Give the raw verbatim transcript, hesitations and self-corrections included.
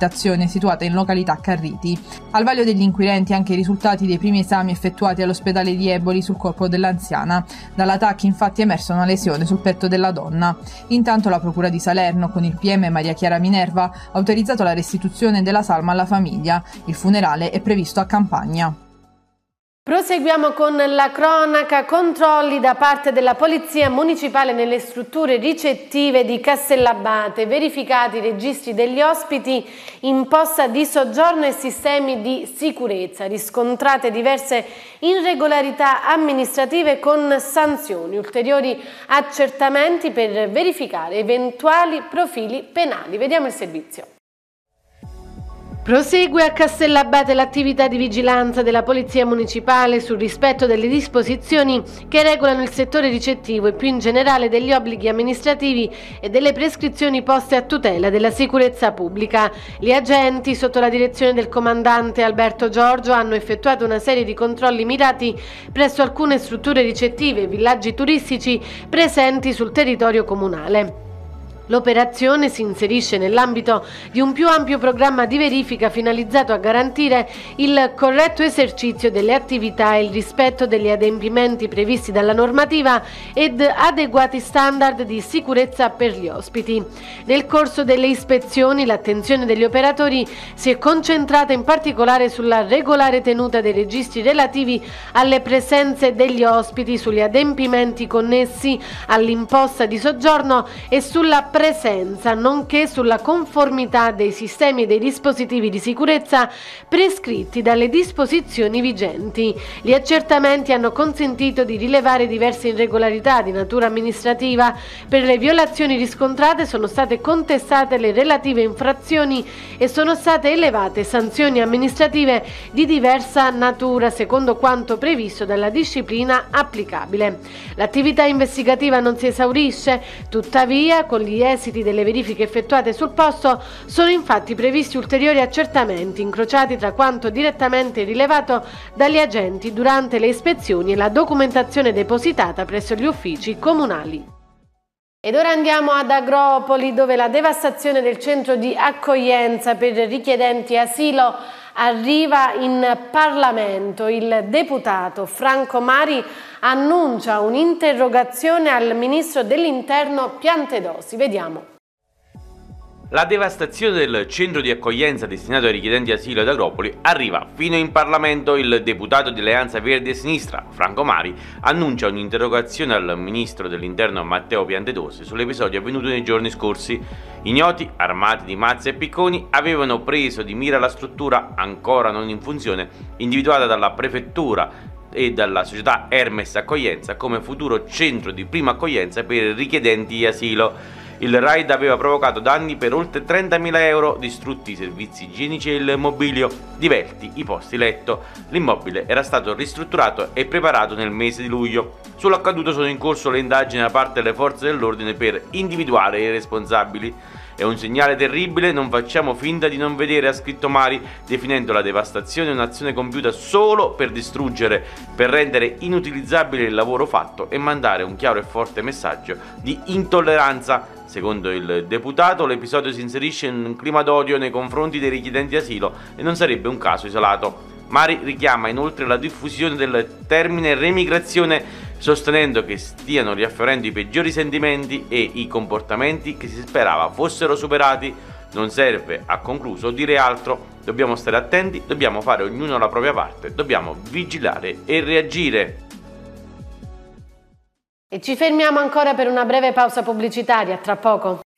abitazione situata in località Carriti. Al vaglio degli inquirenti anche i risultati dei primi esami effettuati all'ospedale di Eboli sul corpo dell'anziana. Dalla T A C infatti è emersa una lesione sul petto della donna. Intanto la Procura di Salerno, con il P M Maria Chiara Minerva, ha autorizzato la restituzione della salma alla famiglia. Il funerale è previsto a Campagna. Proseguiamo con la cronaca. Controlli da parte della Polizia Municipale nelle strutture ricettive di Castellabate, verificati i registri degli ospiti, imposta di soggiorno e sistemi di sicurezza, riscontrate diverse irregolarità amministrative con sanzioni, ulteriori accertamenti per verificare eventuali profili penali. Vediamo il servizio. Prosegue a Castellabate l'attività di vigilanza della Polizia Municipale sul rispetto delle disposizioni che regolano il settore ricettivo e più in generale degli obblighi amministrativi e delle prescrizioni poste a tutela della sicurezza pubblica. Gli agenti, sotto la direzione del comandante Alberto Giorgio, hanno effettuato una serie di controlli mirati presso alcune strutture ricettive e villaggi turistici presenti sul territorio comunale. L'operazione si inserisce nell'ambito di un più ampio programma di verifica finalizzato a garantire il corretto esercizio delle attività e il rispetto degli adempimenti previsti dalla normativa ed adeguati standard di sicurezza per gli ospiti. Nel corso delle ispezioni l'attenzione degli operatori si è concentrata in particolare sulla regolare tenuta dei registri relativi alle presenze degli ospiti, sugli adempimenti connessi all'imposta di soggiorno e sulla presenza, nonché sulla conformità dei sistemi e dei dispositivi di sicurezza prescritti dalle disposizioni vigenti. Gli accertamenti hanno consentito di rilevare diverse irregolarità di natura amministrativa. Per le violazioni riscontrate sono state contestate le relative infrazioni e sono state elevate sanzioni amministrative di diversa natura, secondo quanto previsto dalla disciplina applicabile. L'attività investigativa non si esaurisce, tuttavia, con gli esiti delle verifiche effettuate sul posto sono infatti previsti ulteriori accertamenti incrociati tra quanto direttamente rilevato dagli agenti durante le ispezioni e la documentazione depositata presso gli uffici comunali. Ed ora andiamo ad Agropoli, dove la devastazione del centro di accoglienza per richiedenti asilo arriva in Parlamento. Il deputato Franco Mari annuncia un'interrogazione al ministro dell'Interno Piantedosi. Vediamo. La devastazione del centro di accoglienza destinato ai richiedenti asilo ad Agropoli arriva fino in Parlamento. Il deputato di Alleanza Verdi e Sinistra, Franco Mari, annuncia un'interrogazione al ministro dell'Interno Matteo Piantedosi sull'episodio avvenuto nei giorni scorsi. Ignoti, armati di mazze e picconi, avevano preso di mira la struttura, ancora non in funzione, individuata dalla prefettura e dalla società Hermes Accoglienza come futuro centro di prima accoglienza per richiedenti asilo. Il raid aveva provocato danni per oltre trentamila euro, distrutti i servizi igienici e il mobilio, divelti i posti letto. L'immobile era stato ristrutturato e preparato nel mese di luglio. Sull'accaduto sono in corso le indagini da parte delle forze dell'ordine per individuare i responsabili. È un segnale terribile, non facciamo finta di non vedere, ha scritto Mari, definendo la devastazione un'azione compiuta solo per distruggere, per rendere inutilizzabile il lavoro fatto e mandare un chiaro e forte messaggio di intolleranza. Secondo il deputato, l'episodio si inserisce in un clima d'odio nei confronti dei richiedenti asilo e non sarebbe un caso isolato. Mari richiama inoltre la diffusione del termine remigrazione, sostenendo che stiano riaffiorando i peggiori sentimenti e i comportamenti che si sperava fossero superati. Non serve, ha concluso, dire altro. Dobbiamo stare attenti, dobbiamo fare ognuno la propria parte, dobbiamo vigilare e reagire. E ci fermiamo ancora per una breve pausa pubblicitaria, tra poco.